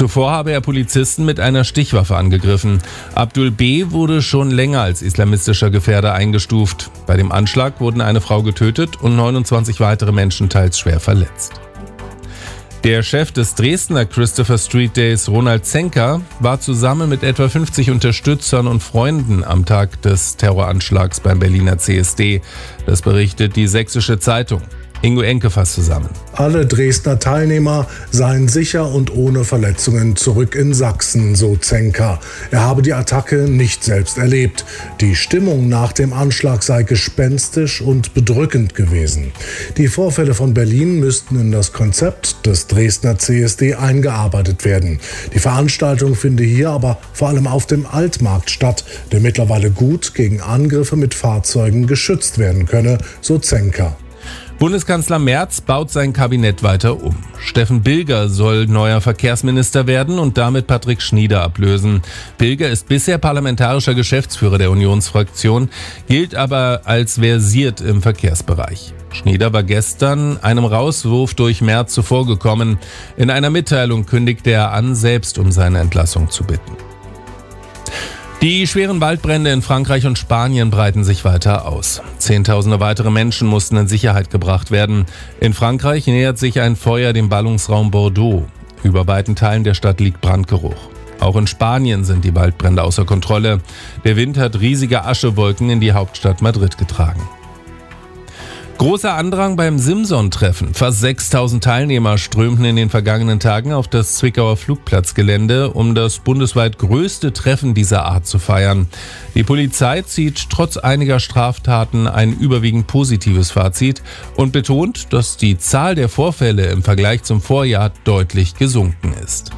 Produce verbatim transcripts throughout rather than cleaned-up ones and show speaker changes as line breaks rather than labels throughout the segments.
Zuvor habe er Polizisten mit einer Stichwaffe angegriffen. Abdul B. wurde schon länger als islamistischer Gefährder eingestuft. Bei dem Anschlag wurden eine Frau getötet und neunundzwanzig weitere Menschen teils schwer verletzt. Der Chef des Dresdner Christopher Street Days, Ronald Zenker, war zusammen mit etwa fünfzig Unterstützern und Freunden am Tag des Terroranschlags beim Berliner C S D. Das berichtet die Sächsische Zeitung. Ingo Enke fasst zusammen.
Alle Dresdner Teilnehmer seien sicher und ohne Verletzungen zurück in Sachsen, so Zenker. Er habe die Attacke nicht selbst erlebt. Die Stimmung nach dem Anschlag sei gespenstisch und bedrückend gewesen. Die Vorfälle von Berlin müssten in das Konzept des Dresdner C S D eingearbeitet werden. Die Veranstaltung finde hier aber vor allem auf dem Altmarkt statt, der mittlerweile gut gegen Angriffe mit Fahrzeugen geschützt werden könne, so Zenker.
Bundeskanzler Merz baut sein Kabinett weiter um. Steffen Bilger soll neuer Verkehrsminister werden und damit Patrick Schnieder ablösen. Bilger ist bisher parlamentarischer Geschäftsführer der Unionsfraktion, gilt aber als versiert im Verkehrsbereich. Schnieder war gestern einem Rauswurf durch Merz zuvorgekommen. In einer Mitteilung kündigte er an, selbst um seine Entlassung zu bitten. Die schweren Waldbrände in Frankreich und Spanien breiten sich weiter aus. Zehntausende weitere Menschen mussten in Sicherheit gebracht werden. In Frankreich nähert sich ein Feuer dem Ballungsraum Bordeaux. Über weiten Teilen der Stadt liegt Brandgeruch. Auch in Spanien sind die Waldbrände außer Kontrolle. Der Wind hat riesige Aschewolken in die Hauptstadt Madrid getragen. Großer Andrang beim Simson-Treffen. Fast sechstausend Teilnehmer strömten in den vergangenen Tagen auf das Zwickauer Flugplatzgelände, um das bundesweit größte Treffen dieser Art zu feiern. Die Polizei zieht trotz einiger Straftaten ein überwiegend positives Fazit und betont, dass die Zahl der Vorfälle im Vergleich zum Vorjahr deutlich gesunken ist.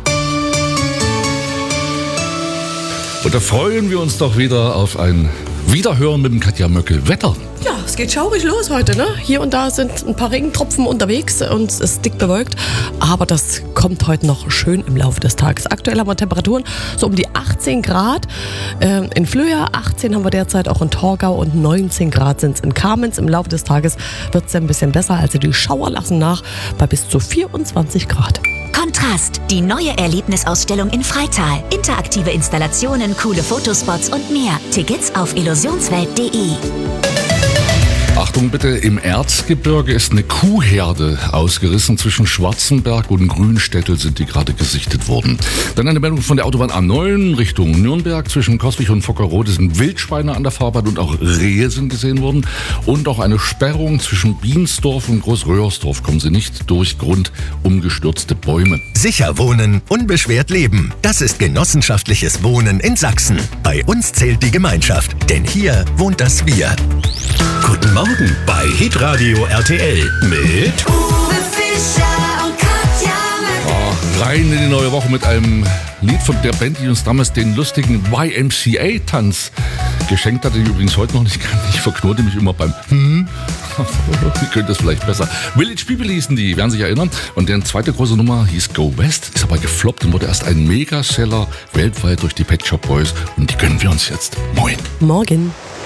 Und da freuen wir uns doch wieder auf ein Wiederhören mit dem Katja Möckel. Wetter.
Ja, es geht schaurig los heute, ne? Hier und da sind ein paar Regentropfen unterwegs und es ist dick bewölkt. Aber das kommt heute noch schön im Laufe des Tages. Aktuell haben wir Temperaturen so um die achtzehn Grad. Ähm, in Flöha, achtzehn haben wir derzeit auch in Torgau und neunzehn Grad sind es in Kamenz. Im Laufe des Tages wird es ein bisschen besser. Also die Schauer lassen nach bei bis zu vierundzwanzig Grad.
Kontrast, die neue Erlebnisausstellung in Freital. Interaktive Installationen, coole Fotospots und mehr. Tickets auf illusionswelt punkt de.
Achtung bitte, im Erzgebirge ist eine Kuhherde ausgerissen. Zwischen Schwarzenberg und Grünstädtel sind die gerade gesichtet worden. Dann eine Meldung von der Autobahn A neun Richtung Nürnberg. Zwischen Coswig und Vockerode sind Wildschweine an der Fahrbahn und auch Rehe sind gesehen worden. Und auch eine Sperrung zwischen Biensdorf und Großröhrsdorf. Kommen Sie nicht durch Grund umgestürzte Bäume.
Sicher wohnen, unbeschwert leben. Das ist genossenschaftliches Wohnen in Sachsen. Bei uns zählt die Gemeinschaft, denn hier wohnt das Wir.
Guten Morgen bei Hitradio R T L mit
Uwe Fischer und Katja Möckel.
Oh, rein in die neue Woche mit einem Lied von der Band, die uns damals den lustigen Y M C A-Tanz geschenkt hat, den ich übrigens heute noch nicht kann. Ich verknote mich immer beim Hm. Ihr könnt das vielleicht besser. Village People hießen die, werden sich erinnern. Und deren zweite große Nummer hieß Go West, ist aber gefloppt und wurde erst ein Megaseller weltweit durch die Pet Shop Boys. Und die gönnen wir uns jetzt. Moin.
Morgen.